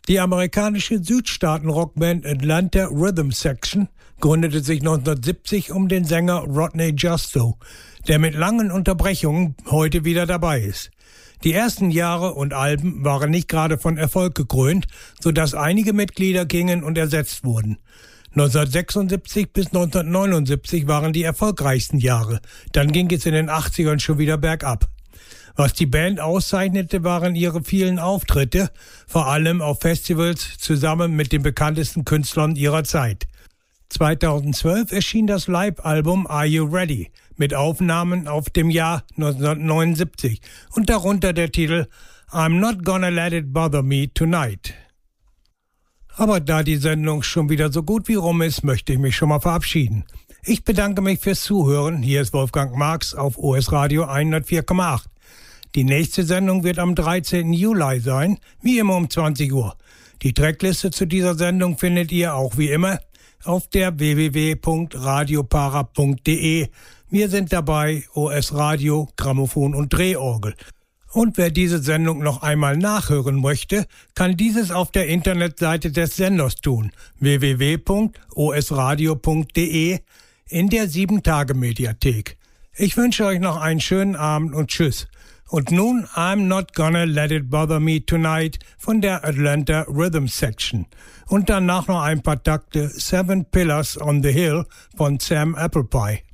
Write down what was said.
Die amerikanische Südstaaten-Rockband Atlanta Rhythm Section gründete sich 1970 um den Sänger Rodney Justo, der mit langen Unterbrechungen heute wieder dabei ist. Die ersten Jahre und Alben waren nicht gerade von Erfolg gekrönt, sodass einige Mitglieder gingen und ersetzt wurden. 1976 bis 1979 waren die erfolgreichsten Jahre. Dann ging es in den 80ern schon wieder bergab. Was die Band auszeichnete, waren ihre vielen Auftritte, vor allem auf Festivals zusammen mit den bekanntesten Künstlern ihrer Zeit. 2012 erschien das Live-Album Are You Ready mit Aufnahmen auf dem Jahr 1979 und darunter der Titel I'm Not Gonna Let It Bother Me Tonight. Aber da die Sendung schon wieder so gut wie rum ist, möchte ich mich schon mal verabschieden. Ich bedanke mich fürs Zuhören. Hier ist Wolfgang Marx auf OS Radio 104,8. Die nächste Sendung wird am 13. Juli sein, wie immer um 20 Uhr. Die Trackliste zu dieser Sendung findet ihr auch wie immer auf der www.radiopara.de. Wir sind dabei, OS Radio, Grammophon und Drehorgel. Und wer diese Sendung noch einmal nachhören möchte, kann dieses auf der Internetseite des Senders tun, www.osradio.de in der 7-Tage-Mediathek. Ich wünsche euch noch einen schönen Abend und tschüss. Und nun I'm Not Gonna Let It Bother Me Tonight von der Atlanta Rhythm Section. Und danach noch ein paar Takte 7 Pillars on the Hill von Sam Appleby.